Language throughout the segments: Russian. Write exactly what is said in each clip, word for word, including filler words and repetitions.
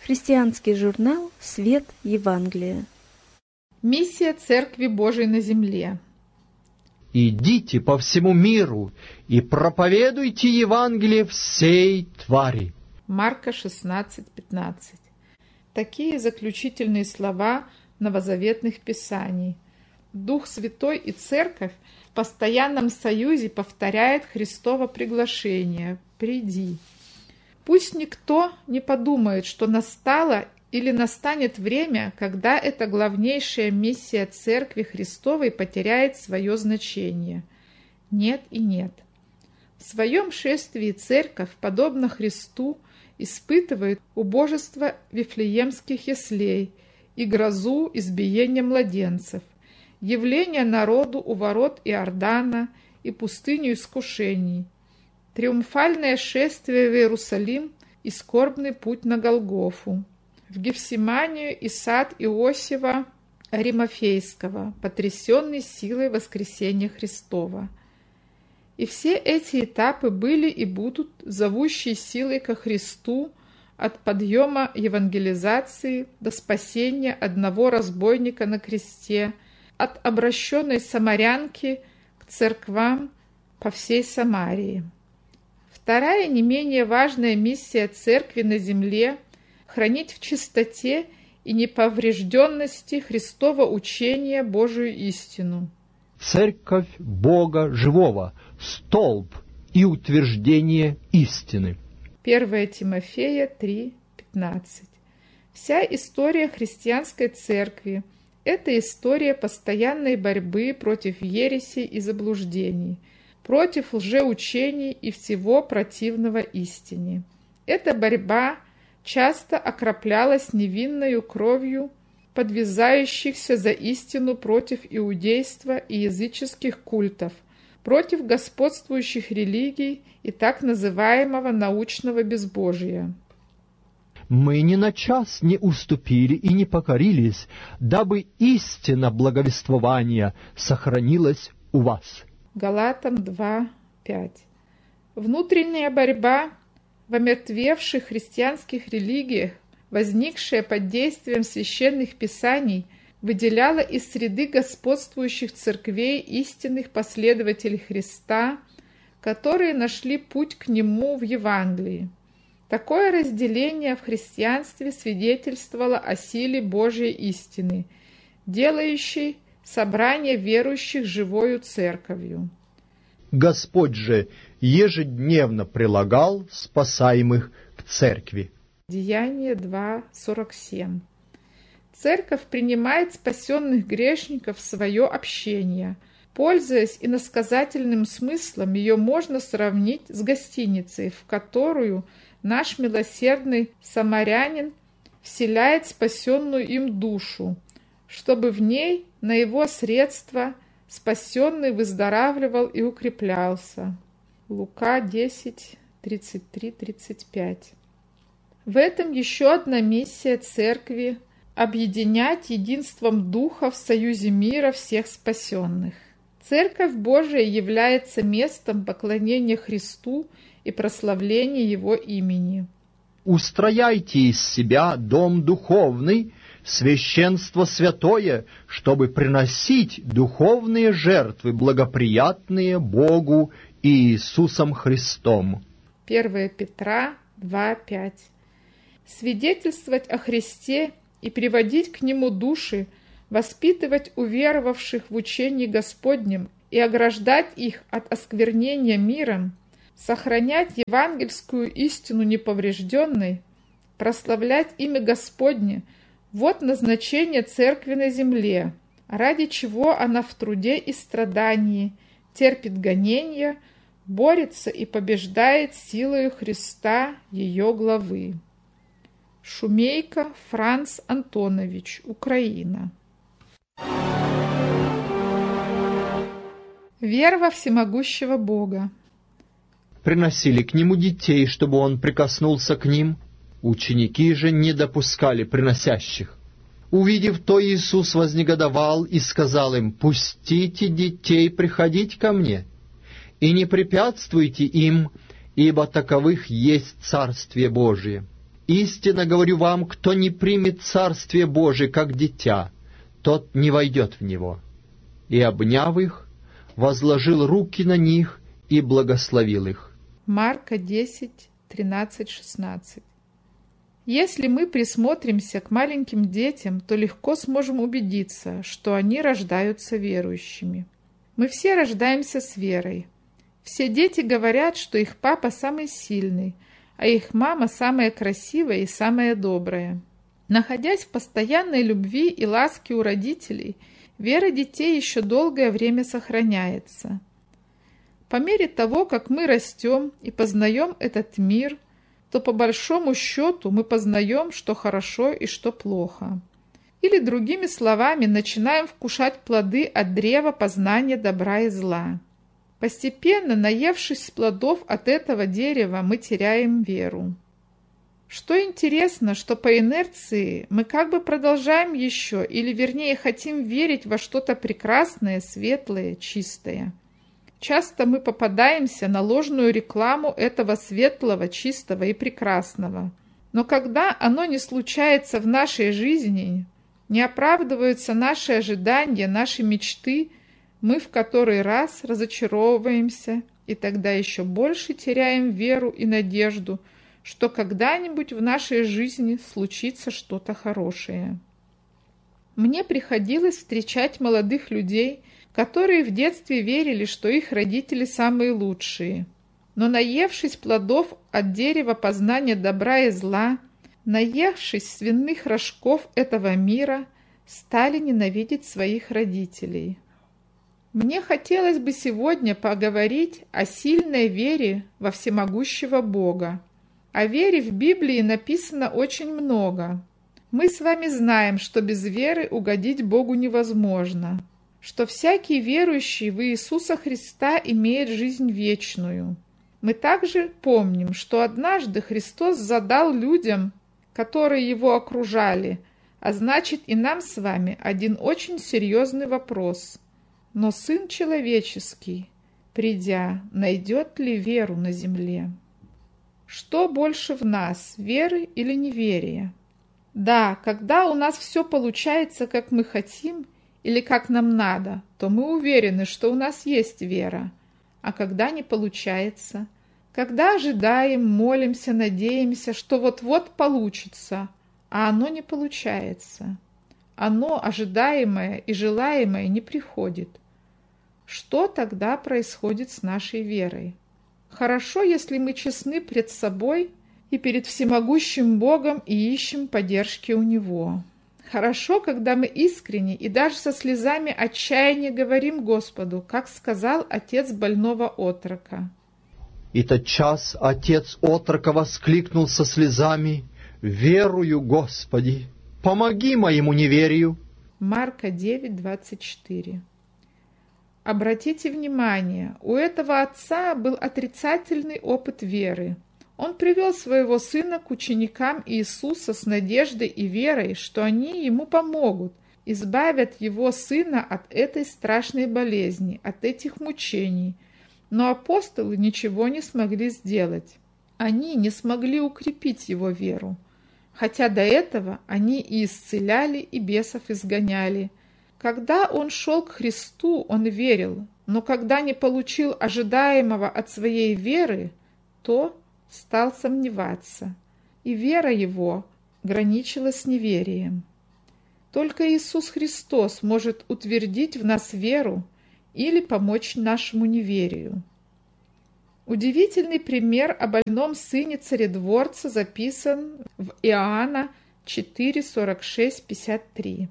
Христианский журнал «Свет Евангелия». Миссия Церкви Божией на земле. «Идите по всему миру и проповедуйте Евангелие всей твари». Марка шестнадцать пятнадцать. Такие заключительные слова новозаветных писаний. Дух Святой и Церковь в постоянном союзе повторяет Христово приглашение «Приди». Пусть никто не подумает, что настало или настанет время, когда эта главнейшая миссия Церкви Христовой потеряет свое значение. Нет и нет. В своем шествии Церковь, подобно Христу, испытывает убожество вифлеемских яслей и грозу избиения младенцев, явление народу у ворот Иордана и пустыню искушений, триумфальное шествие в Иерусалим и скорбный путь на Голгофу, в Гефсиманию и сад Иосифа Аримафейского, потрясенный силой воскресения Христова. И все эти этапы были и будут зовущей силой ко Христу от подъема евангелизации до спасения одного разбойника на кресте, от обращенной самарянки к церквам по всей Самарии. Вторая, не менее важная миссия Церкви на земле – хранить в чистоте и неповрежденности Христова учения Божию истину. Церковь Бога живого, столб и утверждение истины. первое Тимофея три пятнадцать. Вся история христианской церкви – это история постоянной борьбы против ересей и заблуждений, против лжеучений и всего противного истине. Эта борьба часто окроплялась невинною кровью подвязающихся за истину против иудейства и языческих культов, против господствующих религий и так называемого научного безбожия. Мы ни на час не уступили и не покорились, дабы истина благовествования сохранилась у вас. Галатам два пять. Внутренняя борьба в омертвевших христианских религиях, возникшая под действием священных писаний, выделяла из среды господствующих церквей истинных последователей Христа, которые нашли путь к Нему в Евангелии. Такое разделение в христианстве свидетельствовало о силе Божьей истины, делающей собрание верующих живою церковью. Господь же ежедневно прилагал спасаемых к церкви. Деяние два сорок семь. Церковь принимает спасенных грешников в свое общение. Пользуясь иносказательным смыслом, ее можно сравнить с гостиницей, в которую наш милосердный самарянин вселяет спасенную им душу, чтобы в ней на его средства спасенный выздоравливал и укреплялся. Лука десять тридцать три тридцать пять. В этом еще одна миссия Церкви – объединять единством Духа в союзе мира всех спасенных. Церковь Божия является местом поклонения Христу и прославления Его имени. Устрояйте из себя дом духовный, священство святое, чтобы приносить духовные жертвы, благоприятные Богу и Иисусом Христом. первое Петра два пять. Свидетельствовать о Христе и приводить к Нему души, воспитывать уверовавших в учении Господнем и ограждать их от осквернения миром, сохранять евангельскую истину неповрежденной, прославлять имя Господне – вот назначение Церкви на земле, ради чего она в труде и страдании терпит гонения, борется и побеждает силою Христа, ее главы. Шумейко Франц Антонович, Украина. Вера во всемогущего Бога. Приносили к Нему детей, чтобы Он прикоснулся к ним. Ученики же не допускали приносящих. Увидев то, Иисус вознегодовал и сказал им: «Пустите детей приходить ко мне, и не препятствуйте им, ибо таковых есть Царствие Божие. Истинно говорю вам, кто не примет Царствие Божие как дитя, тот не войдет в него». И, обняв их, возложил руки на них и благословил их. Марка десять, тринадцать, шестнадцать. Если мы присмотримся к маленьким детям, то легко сможем убедиться, что они рождаются верующими. Мы все рождаемся с верой. Все дети говорят, что их папа самый сильный, а их мама самая красивая и самая добрая. Находясь в постоянной любви и ласке у родителей, вера детей еще долгое время сохраняется. По мере того, как мы растем и познаем этот мир, то по большому счету мы познаем, что хорошо и что плохо. Или, другими словами, начинаем вкушать плоды от древа познания добра и зла. Постепенно, наевшись плодов от этого дерева, мы теряем веру. Что интересно, что по инерции мы как бы продолжаем еще, или вернее хотим верить во что-то прекрасное, светлое, чистое. Часто мы попадаемся на ложную рекламу этого светлого, чистого и прекрасного. Но когда оно не случается в нашей жизни, не оправдываются наши ожидания, наши мечты, мы в который раз разочаровываемся и тогда еще больше теряем веру и надежду, что когда-нибудь в нашей жизни случится что-то хорошее. Мне приходилось встречать молодых людей, которые в детстве верили, что их родители самые лучшие. Но наевшись плодов от дерева познания добра и зла, наевшись свиных рожков этого мира, стали ненавидеть своих родителей. Мне хотелось бы сегодня поговорить о сильной вере во всемогущего Бога. О вере в Библии написано очень много. Мы с вами знаем, что без веры угодить Богу невозможно, что всякий верующий в Иисуса Христа имеет жизнь вечную. Мы также помним, что однажды Христос задал людям, которые Его окружали, а значит и нам с вами, один очень серьезный вопрос. Но Сын Человеческий, придя, найдет ли веру на земле? Что больше в нас, веры или неверия? Да, когда у нас все получается, как мы хотим, или как нам надо, то мы уверены, что у нас есть вера. А когда не получается? Когда ожидаем, молимся, надеемся, что вот-вот получится, а оно не получается. Оно, ожидаемое и желаемое, не приходит. Что тогда происходит с нашей верой? Хорошо, если мы честны пред собой и перед всемогущим Богом и ищем поддержки у Него. Хорошо, когда мы искренне и даже со слезами отчаяния говорим Господу, как сказал отец больного отрока. И тотчас отец отрока воскликнул со слезами: «Верую, Господи, помоги моему неверию». Марка девять, двадцать четыре. Обратите внимание, у этого отца был отрицательный опыт веры. Он привел своего сына к ученикам Иисуса с надеждой и верой, что они ему помогут, избавят его сына от этой страшной болезни, от этих мучений. Но апостолы ничего не смогли сделать. Они не смогли укрепить его веру, хотя до этого они и исцеляли, и бесов изгоняли. Когда он шел к Христу, он верил, но когда не получил ожидаемого от своей веры, то стал сомневаться, и вера его граничила с неверием. Только Иисус Христос может утвердить в нас веру или помочь нашему неверию. Удивительный пример о больном сыне царедворца записан в Иоанна четыре, сорок шесть, пятьдесят три.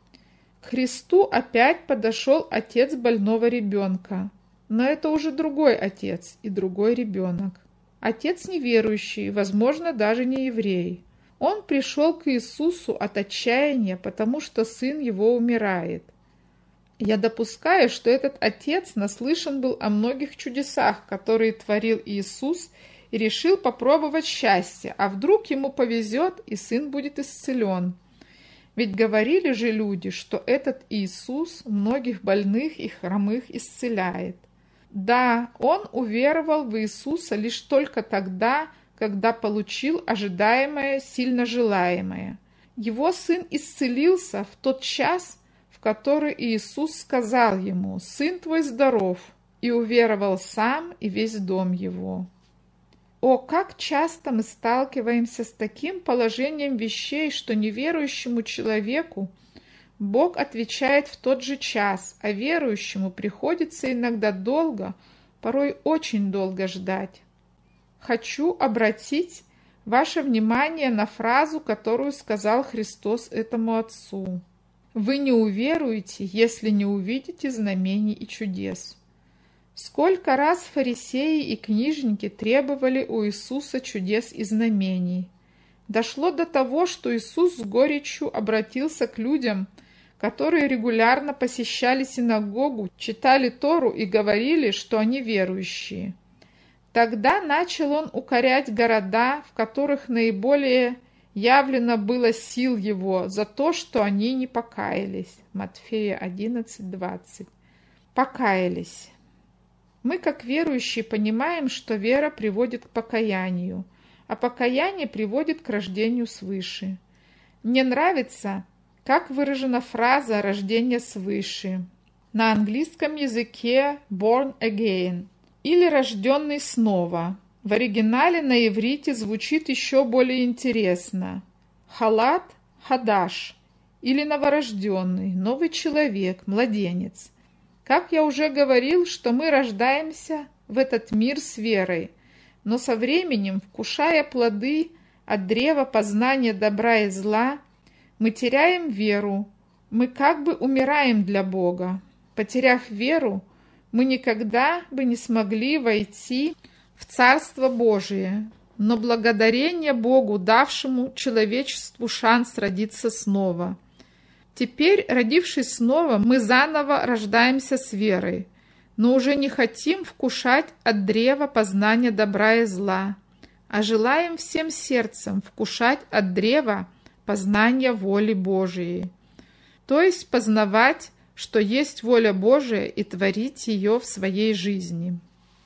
К Христу опять подошел отец больного ребенка, но это уже другой отец и другой ребенок. Отец неверующий, возможно, даже не еврей. Он пришел к Иисусу от отчаяния, потому что сын его умирает. Я допускаю, что этот отец наслышан был о многих чудесах, которые творил Иисус, и решил попробовать счастье, а вдруг ему повезет, и сын будет исцелен. Ведь говорили же люди, что этот Иисус многих больных и хромых исцеляет. Да, он уверовал в Иисуса лишь только тогда, когда получил ожидаемое, сильно желаемое. Его сын исцелился в тот час, в который Иисус сказал ему: «Сын твой здоров», и уверовал сам и весь дом его. О, как часто мы сталкиваемся с таким положением вещей, что неверующему человеку Бог отвечает в тот же час, а верующему приходится иногда долго, порой очень долго ждать. Хочу обратить ваше внимание на фразу, которую сказал Христос этому отцу. «Вы не уверуете, если не увидите знамений и чудес». Сколько раз фарисеи и книжники требовали у Иисуса чудес и знамений. Дошло до того, что Иисус с горечью обратился к людям, которые регулярно посещали синагогу, читали Тору и говорили, что они верующие. Тогда начал он укорять города, в которых наиболее явлено было сил его, за то, что они не покаялись. Матфея одиннадцать двадцать. Покаялись. Мы, как верующие, понимаем, что вера приводит к покаянию, а покаяние приводит к рождению свыше. Мне нравится, как выражена фраза «рождение свыше». На английском языке «born again» или «рожденный снова». В оригинале на иврите звучит еще более интересно. «Халат хадаш» или «новорожденный», «новый человек», «младенец». Как я уже говорил, что мы рождаемся в этот мир с верой, но со временем, вкушая плоды от древа познания добра и зла, мы теряем веру, мы как бы умираем для Бога. Потеряв веру, мы никогда бы не смогли войти в Царство Божие, но благодарение Богу, давшему человечеству шанс родиться снова. Теперь, родившись снова, мы заново рождаемся с верой, но уже не хотим вкушать от древа познания добра и зла, а желаем всем сердцем вкушать от древа познания воли Божией, то есть познавать, что есть воля Божия, и творить ее в своей жизни.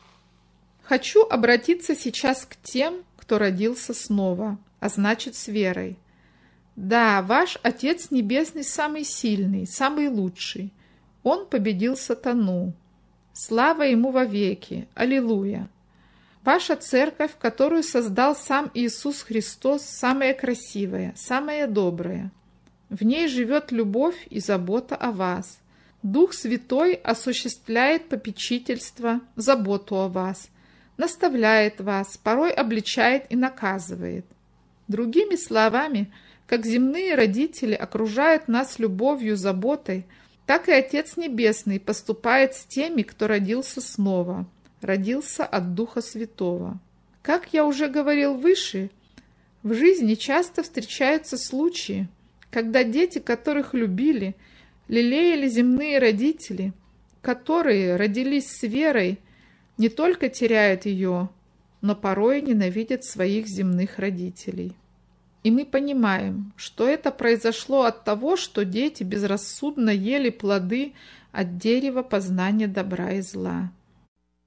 Хочу обратиться сейчас к тем, кто родился снова, а значит с верой. Да, ваш Отец Небесный самый сильный, самый лучший. Он победил сатану. Слава Ему вовеки! Аллилуйя! Ваша церковь, которую создал сам Иисус Христос, самая красивая, самая добрая. В ней живет любовь и забота о вас. Дух Святой осуществляет попечительство, заботу о вас, наставляет вас, порой обличает и наказывает. Другими словами, как земные родители окружают нас любовью, заботой, так и Отец Небесный поступает с теми, кто родился снова, родился от Духа Святого. Как я уже говорил выше, в жизни часто встречаются случаи, когда дети, которых любили, лелеяли земные родители, которые родились с верой, не только теряют ее, но порой ненавидят своих земных родителей. И мы понимаем, что это произошло от того, что дети безрассудно ели плоды от дерева познания добра и зла.